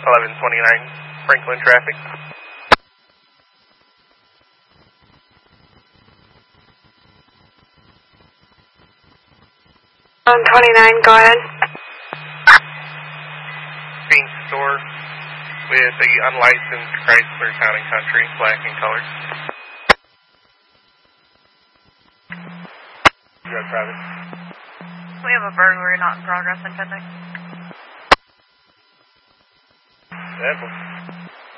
1129 Franklin traffic. 29, go ahead. Being store with the unlicensed Chrysler Town and Country, black in color. Drug private. We have a burglary not in progress in Kendrick. That